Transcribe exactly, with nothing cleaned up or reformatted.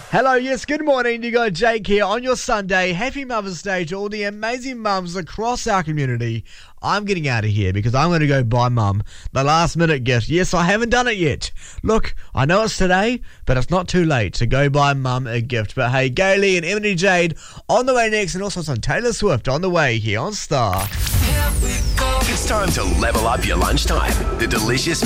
Hello, yes, good morning. You got Jake here on your Sunday. Happy Mother's Day to all the amazing mums across our community. I'm getting out of here because I'm going to go buy mum the last minute gift. Yes, I haven't done it yet. Look, I know it's today, but it's not too late to go buy mum a gift. But hey, Gailey and Emily Jade on the way next, and also some Taylor Swift on the way here on Star. It's time to level up your lunchtime. The delicious